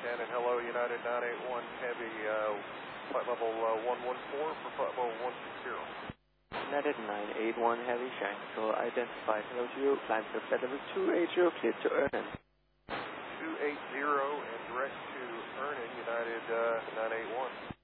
and hello, United 981 Heavy, flight level 114 for flight level 160. United 981 Heavy, Shanghai identified. Hello to you, climb to flight level 280, clear to Ernan. 280 and direct to Ernan, United 981.